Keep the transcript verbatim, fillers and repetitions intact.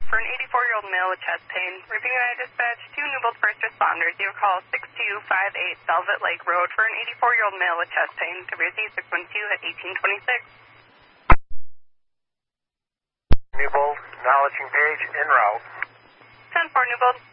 for an eighty-four-year-old male with chest pain. Repeating, I dispatch two Newbold first responders. You call six two five eight Velvet Lake Road for an eighty-four-year-old male with chest pain. W C six one two at eighteen twenty-six. Newbold, acknowledging page, en route. ten four Newbold.